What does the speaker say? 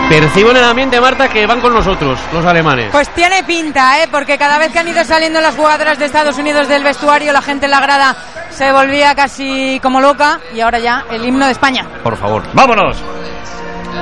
Percibo en el ambiente, Marta, que van con nosotros, los alemanes. Pues tiene pinta, porque cada vez que han ido saliendo las jugadoras de Estados Unidos del vestuario, la gente en la grada se volvía casi como loca, y ahora ya el himno de España. Por favor. ¡Vámonos!